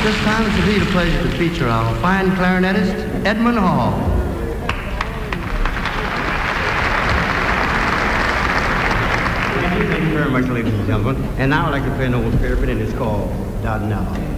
this time it's indeed a pleasure to feature our fine clarinetist, Edmund Hall. Thank you very much, ladies and gentlemen. And now I'd like to play an old favorite, and it's called Dardanelle.